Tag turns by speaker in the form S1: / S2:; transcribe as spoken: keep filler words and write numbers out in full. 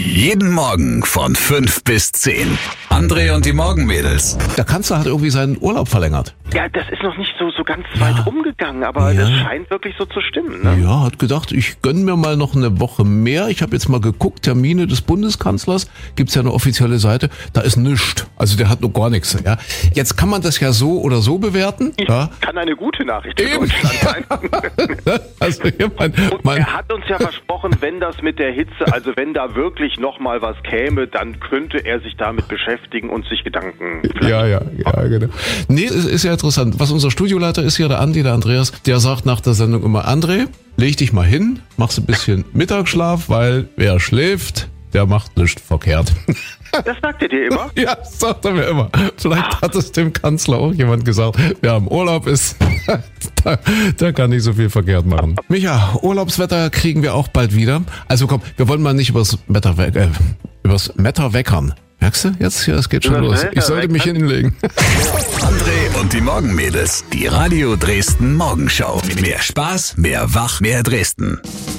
S1: Jeden Morgen von fünf bis zehn. André und die Morgenmädels.
S2: Der Kanzler hat irgendwie seinen Urlaub verlängert.
S3: Ja, das ist noch nicht so, so ganz weit rumgegangen, aber
S2: Ja.
S3: das scheint wirklich so zu stimmen. Ne?
S2: Ja, hat gedacht, ich gönn mir mal noch eine Woche mehr. Ich habe jetzt mal geguckt, Termine des Bundeskanzlers, gibt's ja eine offizielle Seite, da ist nichts. Also der hat noch gar nichts. Ja. Jetzt kann man das ja so oder so bewerten.
S3: Ich
S2: Ja.
S3: kann eine gute Nachricht für
S2: Eben.
S3: Deutschland sein.
S2: Also hier mein,
S3: Und
S2: mein,
S3: er hat uns ja versprochen, wenn das mit der Hitze, also wenn da wirklich nochmal was käme, dann könnte er sich damit beschäftigen und sich Gedanken...
S2: Ja, ja, ja, genau. Nee, es ist ja interessant. Was unser Studioleiter ist hier, der Andi, der Andreas, der sagt nach der Sendung immer, André, leg dich mal hin, machst ein bisschen Mittagsschlaf, weil wer schläft, der macht nichts verkehrt.
S3: Das sagt er dir immer?
S2: Ja, das sagt er mir immer. Vielleicht hat es dem Kanzler auch jemand gesagt, wer im Urlaub ist, der, der kann nicht so viel verkehrt machen. Micha, Urlaubswetter kriegen wir auch bald wieder. Also komm, wir wollen mal nicht übers Wetter, we- äh, übers Wetter weckern. Merkst du? Jetzt, ja, es geht schon
S3: Übers
S2: los.
S3: Wetter
S2: Ich sollte mich
S3: weckern?
S2: hinlegen.
S1: André und die Morgenmädels. Die Radio Dresden Morgenschau. Mehr Spaß, mehr Wach, mehr Dresden.